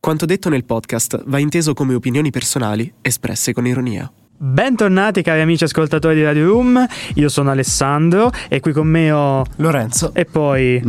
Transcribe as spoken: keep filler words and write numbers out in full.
Quanto detto nel podcast va inteso come opinioni personali espresse con ironia. Bentornati cari amici ascoltatori di Radio Room, io sono Alessandro e qui con me ho Lorenzo e poi